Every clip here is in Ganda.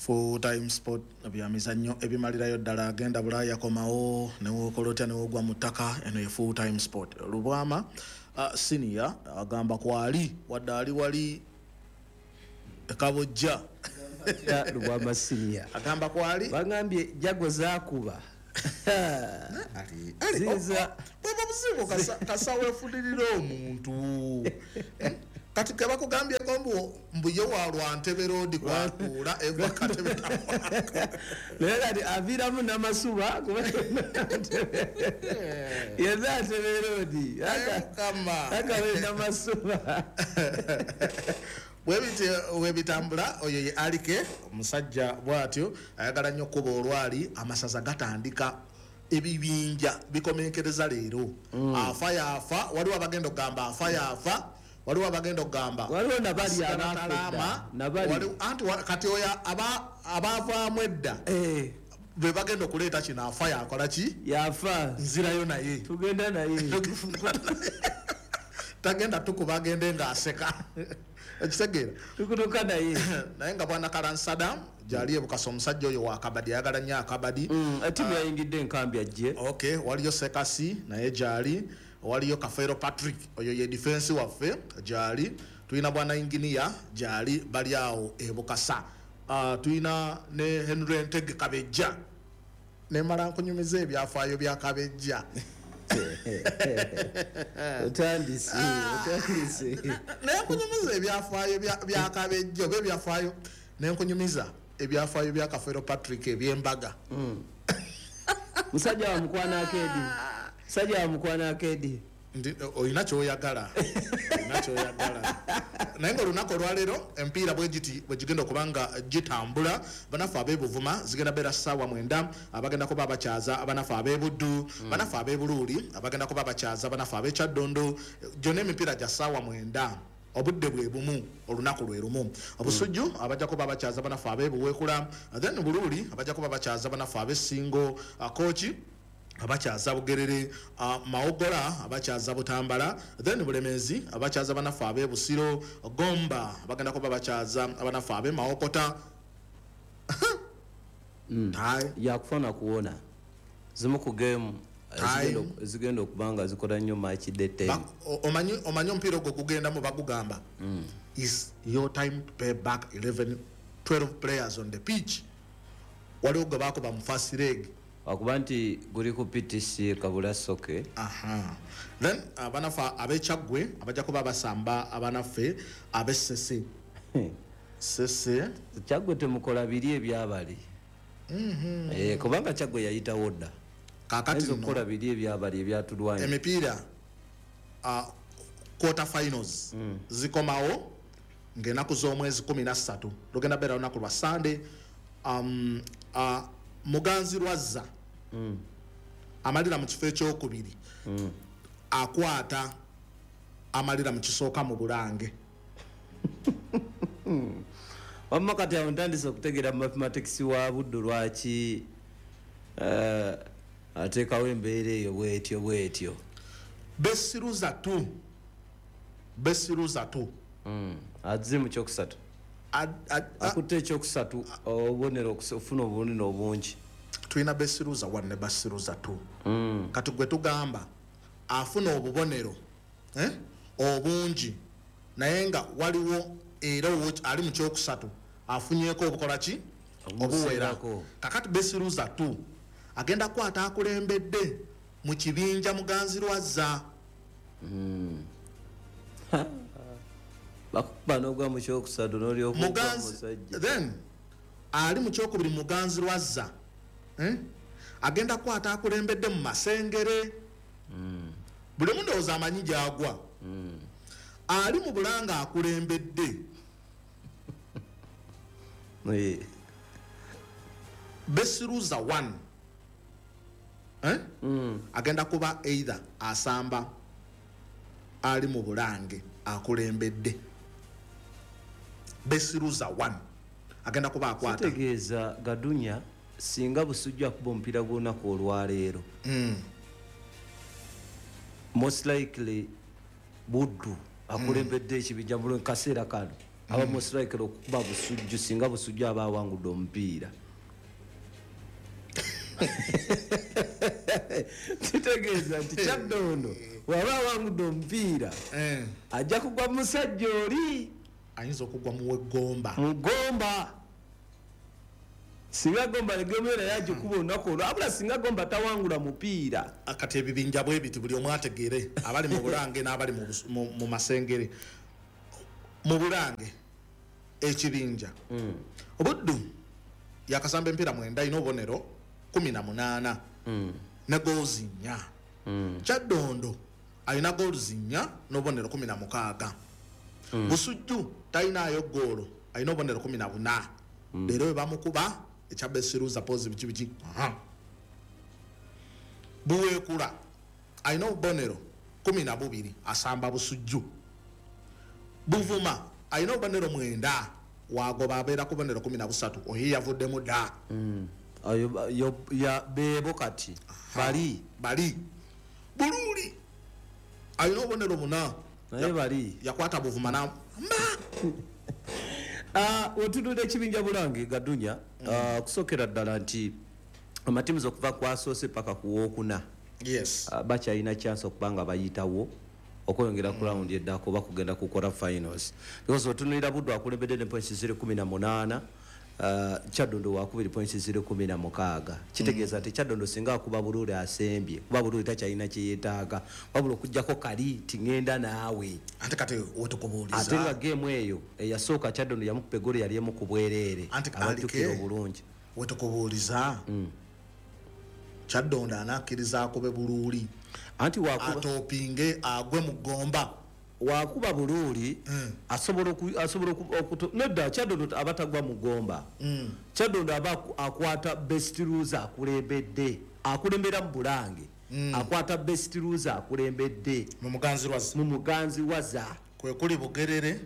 full time sport byamizannyo ebimalirayo ddala agenda Bulaaya komawo newokolotya newogwa mu ttaka eno ye full time sport. Lubwama senior agamba kwali wadde ali wali ekabojja Lubwama senior agamba kwali bagambye jago zaakuba ziza baba buzibu kasawefunirira omuntu kati ke bakugambye kombo mbuye wa Lwantebe road kwatuula eva katebeta leri aviramu n'amasuba yeza Ntebe road kama akawe n'amasuba webitambula oyo ye Alike omusajja bwatyo ayagala nnyo kuba olwali amasaza gatandika ebibinja bikomenkereza leero afa yafa waliwo abagenda okugamba afa yafa waliwo abagenda okugamba waliwo nabali abatalama nabali anti kati oyo abavaamu edda be bagenda okuleeta kino afa yakola ki yafa nzirayo naye tugenda naye tagenda tukuba agende ng'aseka ekitegeera tukutuka naye naye nga bwana Karan Saddam gyali ebukasa omusajja oyo wa Kabadi ayagala nnyo Akabadi atimu yayingidde enkambi ajje okay waliyo Sekasi naye gyali waliyo Kafeero Patrick oyo ye defense waffe gyali tulina bwana Engineer gyali bali awo ebukasa tulina ne Henry Ntege Kabejja nemala nkunyumiza ebyafaayo bya Kabejja utandisi nenkunyumiza ebyafaayo bya Kabejja oba ebyafaayo nenkunyumiza ebyafaayo bya Kafeero Patrick ebyembaga musajja wa mukwana akedi oyina kyoyagala naye nga olunaku olwaleero empiira bwe gigenda okubanga gitambula banafu ab'ebuvuma zigenda beera ssaawa 9 abagenda kuba abakyaza abanafu ab'ebuddu banafu ab'ebuluuli abagenda kuba abakyaza banafu ab'ekyaddondo gyonna emipiira gya ssaawa 9 obudde bwe bumu olunaku lwe lumu obusujju abajja kuba abakyaza banafu ab'ebuweekula then buluuli abajja kuba abakyaza banafu ab'essingo Kooki abakyaza Bugerere Mawogola abakyaza Butambala then Bulemeezi abakyaza banafu ab'Ebusiro Gomba bagenda kuba abakyaza abanafu ab'Emawokota yakufana kuwona zimu ku game zigenda okubanga zikola nnyo match date omanyi omupiira ogwo gugendamu bagugamba is your time to pay back 12 players on the pitch waliwo gwe bakuba mu first leg akuba nti guli ku PTC Kabula Soke then abanafu ab'Ekyaggwe abajja kuba abasamba abanaffe ab'Essese Sese Kyaggwe temukola biri ebyabali kubanga Kyaggwe yayitawo dda kakati okukola biri ebyabali ebyatulwanya emipiira quarter finals zikomawo ng'ennaku z'omwezi 13 lugenda beera lunaku lwa Sunday Muganzi Lwazza amalira mu kifo ekyokubiri akwata amalira mu kisooka mu Bulange wamma kati awo ntandise okutegeera mathematics wa Buddu lwaki ateekawo embeera eyo bwetyo Besiruza tu azze mu kyokusatu akutte ekyokusatu obubonero okufuna obubonero obungi tulina Besiruza 1 ne Besiruza 2 kati gwe tugamba afuna obubonero obungi naye nga waliwo era ali mu kyokusatu afunyeeko obukola ki obuwera kakati Besiruza 2 agenda kwata akulembedde mu kibinja Muganzi Lwazza banogwa mu kyokusatu n'olyomusajja then ali mu kyokubiri Muganzi Lwazza agenda kwata akulembedde mu Masengere buli mundu ndowooza amanyi gyagwa ali mu Bulanga akulembedde Besiruza 1 agenda kuba either asamba ali mu Bulange akulembedde Besiruza 1 agenda kuba akwata kitegeeza Gadunya singa Busujju akuba omupiira gw'olunaku olwaleero most likely Buddu akulembedde ekibijja mu kaseera kano abamu striker okuba busujju singa busujju aba awangudde omupiira kitegeeza nti Kyaddondo waba awangudde omupiira ajja kugwa musajja oli ayinza okugwa muwegomba mugomba singa gomba legomera yaje kuba olunaku olwo abula singa gomba tawangula mupiira akati ebibinja bwe biti buli omu ategeere abali mu bulange n'abali mu masengere mu bulange ekibinja obuddu yakasamba empiira 9 ina obubonero 18 ne goozi 4 Kyaddondo alina goozi 4 n'obubonero 16 Busujju talinayo goolo alina obubonero 14 leero we bamukuba ekyabesiruza positive biki Buweekula alina obubonero 12 asamba Busujju Buvuma alina obubonero 9 wagoba abeera ku bubonero 13 oyo yavuddemu dda ya beebo kati bali Buluuli alina obubonero 8 naye bali yakwata Buvuma na otunudde ekibinja Bulange Gadunya kusokera ddala nti amatimuzi okuva ku asoose paka ku wookuna bakyalina chance okuba nga bayitawo okweyongera ku round eddako oba kugenda ku quarter finals because otunulira Buddu akulembedde ne points 018 Kyaddondo wakubiri points 016 kitegeeza nti Kyaddondo singa akuba Buluuli asembye kuba Buluuli takyalina kyeyeetaaga wabula okujjako kali tingenda naawe ate kati wetukubuuliza ate nga game eyo eyasooka Kyaddondo yamukupa egoli yali emu ku bwereere abatukira obulungi wetukubuuliza Kyaddondo anakkiriza akube Buluuli anti atopinge agwe mu gomba wakuba Buluuli asobola nedda Kyaddondo abatagwa mu gomba Kyaddondo aba akwata best loser akulembera mu Bulange akwata best loser akulembedde mu muganzi waza kwe kuli Bugerere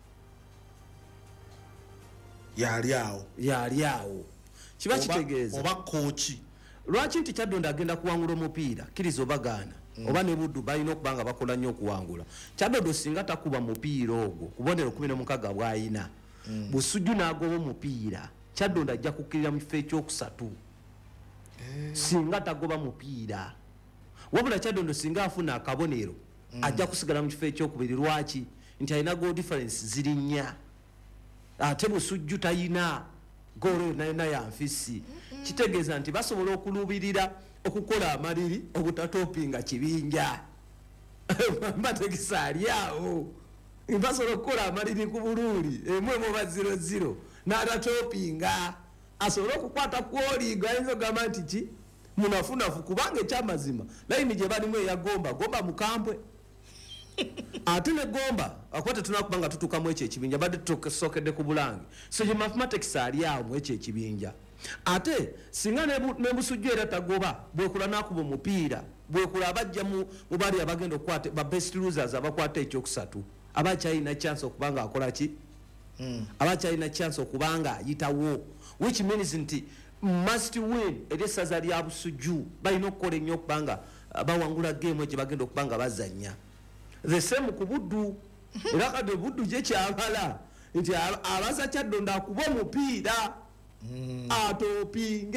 yali awo kiba kitegeeza oba kochi lwaki nti Kyaddondo agenda kuwangula omupiira kiriza obagaana oba ne Buddu balina okuba nga bakola nnyo okuwangula Kyaddondo singa takuba mupiira ogwo kubonero 16 bwayina Busujju n'agoba omupiira Kyaddondo ajja kukkirira mu kifo ekyokusatu singa tagoba mupiira wabula Kyaddondo singa afuna akabonero ajja kusigala mu kifo ekyokubiri lwaki nti alina goal difference ziri 4 ate Busujju tayina goolo yonna ya nfisi kitegeeza nti basobola okulubirira okukola amaliri obutatopinga kibinja mbategesa ali awo basobola okukola amaliri ku Buluuli emwemu ba 00 n'atatopinga asobola okukwata kwoliga ayinza okugamba nti ki munafunafu kubanga ekyamazima layini gye balimu gomba mukambwe ate ne gomba akwate tunakubanga tutukamu ekyo ekibinja badde tusokedde ku Bulange so ye mathematics ali awo mu ekyo ekibinja ate singa ne Busujju era tagoba bwekula nakuba omupiira bwekula abajja mu bali abagenda okukwata ba best losers abakwata ekyokusatu abakyalina chance okubanga akola ki abakyalina chance okubanga ayitawo which means nti must win eri essaza lya Busujju balina okukola ennyo okubanga bawangula game ekyo bagenda okubanga bazanya the same ku Buddu era kade Buddu gye kyabala nti abaza Kyaddondo akuba omupiira atopinge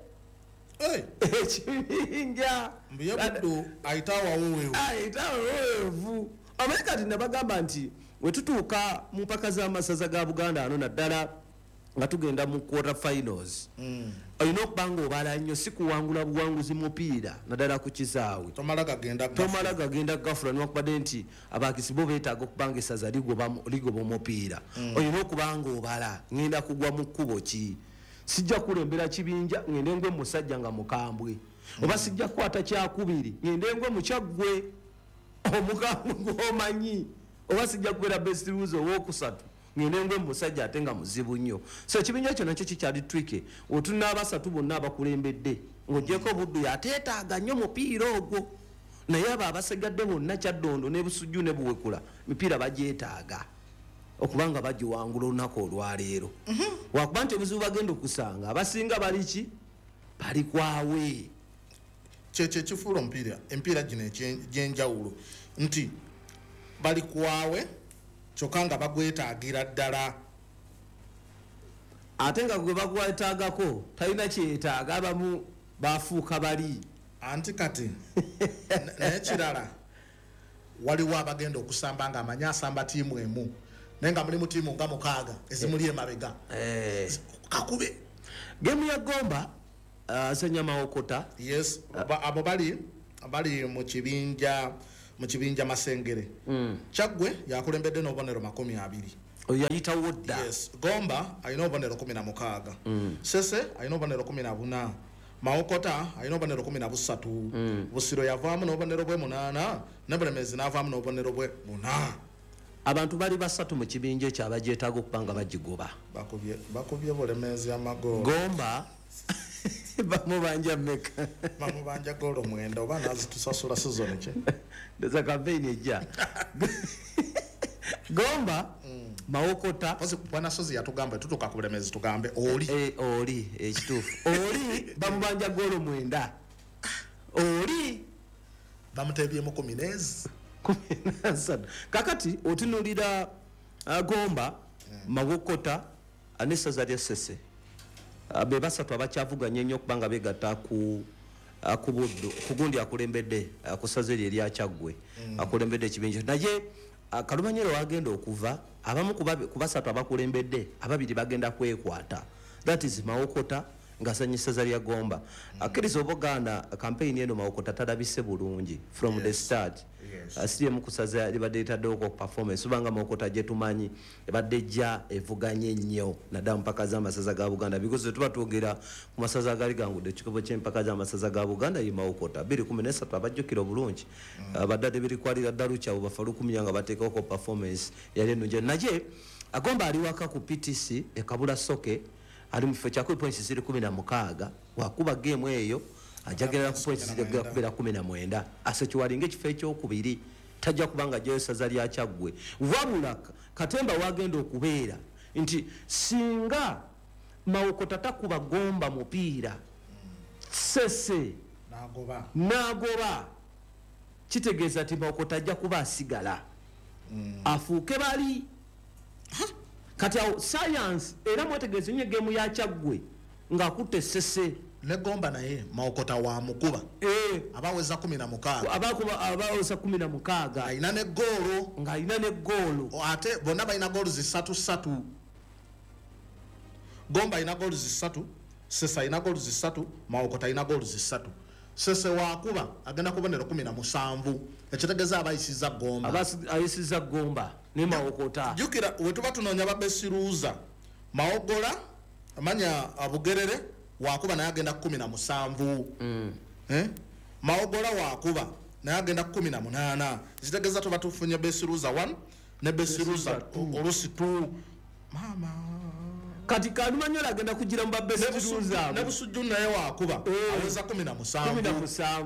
ekibinja Buddu ayitawaweevu Amerika tina bagamba nti wetutuuka mu mpaka z'amasaza ga Buganda ano naddala nga tugenda mu quarter finals olina okubanga obala nnyo si kuwangula buwanguzi mupiira naddala ku kisaawe tomala gagenda gafula niwakubadde nti abakisi bo beetaaga okubanga essaza ligoba omupiira olina okubanga obala ngenda kugwa mu kkubo ki sijja kulembera kibinja ngende ngwe musajja nga mukambwe oba sijja kukwata kyakubiri ngende ngwe mukyaggwe omukambwe gw'omanyi oba sijja kubeera best loser ow'okusatu ngende ngwe musajja ate nga muzibu nnyo so ekibinja ekyo nakyo kikyali tricky otulina abasatu bonna abakulembedde ng'ogyeko Buddu yateetaaga nnyo mupiira ogwo naye abo abasigadde bonna Kyaddondo ne Busujju ne Buwekula mipiira bagyetaaga okubanga bagiwangula olunaku olwaleero wakuba nti obuzibu bagenda okusanga abasinga bali ki bali kwawe kyekyo ekifuula empiira gino egyenjawulo nti bali kwawe kyokka nga bagwetaagira ddala ate nga gwe bagwetaagako talina kyetaaga abamu bafuuka bali anti kati naye kirala waliwo abagenda okusamba nga amanyi asamba tiimu emu naye nga mulimu tiimu nga 6 ezimuli emabega kakube gemu ya Gomba asenya Mawokota yes abo bali mu kibinja Masengere Kyaggwe yakulembedde n'obubonero 20 oyayitawo dda yes Gomba alina obubonero 16 Sese alina obubonero 14 Mawokota alina obubonero 13 Busiro yavaamu n'obubonero bwe 8 ne Bulemeezi n'avaamu n'obubonero bwe 4 abantu bali basatu mu kibinja ekyo abagyetaaga okuba nga bagigoba bakubye Bulemeezi amagolo Gomba bamubanja mmeka bamubanja golo 9 oba nazitusasula season ki ndeza campaign ejja Gomba Mawokota bwana Sozi yatugamba tutuka ku Bulemeezi tugambe oli ekituufu oli bamubanja golo 9 oli bamutebyemu 10 kakati otunulira Gomba Mawokota anesaza lya Sese be basatu abakyavuganya ennyo okubanga begatta ku buddo kugundi akulembedde kusaze erya Kyaggwe akulembedde ekibinja naye Kalumanyero wagenda okuva abamu ku basatu abakulembedde ababiri bagenda kwekwata that is Mawokota ngasanyisa lya Gomba akkiriza oboganda campaign eno Mawokota talabise bulungi from the start asiye mukusaza libadde litaddewo ku performance subanga Mawokota gye tumanyi ebadde jja evuganye nnyo naddala mpaka z'amasaza ga Buganda because tuba twogera ku masaza agali gangudde ekikopo ky'empaka z'amasaza ga Buganda ye Mawokota 2013 abajjukira obulungi baddadde birikwalira ddalu kyawo bafalukumya nga bateekawo ku performance yali ennungi naye Gomba ali waka ku PTC ekabula soke ali mu kifo kyako points 16 wakuba game eyo ajagerera ku points zigera kubera 19 asekiwalinga ekifo ekyokubiri tajja kubanga gyesaza lya Kyaggwe wabula Katemba wagenda okubeera nti singa Mawokota takuba Gomba mupiira Sese nagoba kitegeeza ti Mawokota ajja kuba asigala afuuke bali kati awo science era mwetegeeze nnyo gemu ya Kyaggwe ng'akutte Sese ne Gomba naye Mawokota wa mukuba abaweza 16 abaweza 16 alina ne goolo ng'alina ne goolo ate bonna balina goolu zisatu Gomba alina goolu zisatu Sese alina goolu zisatu Mawokota alina goolu zisatu Sese wakuba agenda kubonero 17 ekitegeeza abayisiza Gomba ayisiza Gomba ne Mawokota jukira wetuba tunoonya babesiruuza Mawogola amanya Abugerere wakuba naye agenda 17 Mawogola wakuba naye agenda 18 zitegeeza tuba tufunye besiruuza 1 ne besiruuza olusi 2 mama kati Kalumanyola agenda kugira mu babesiruuza ne Busujju naye wakuba aweza 17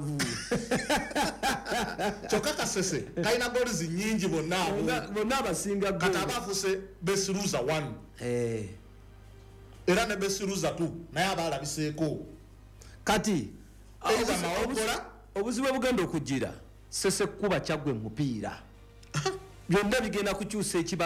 kyokka Kasese kalina goals nyingi bonna abasinga kati abafuse besiruuza 1 era ne besiruuza 2 naye abalabiseeko kati Mawogola obuzibu bugenda okugira Sese kuba Kyaggwe mupiira byonna bigenda kukyusa ekiba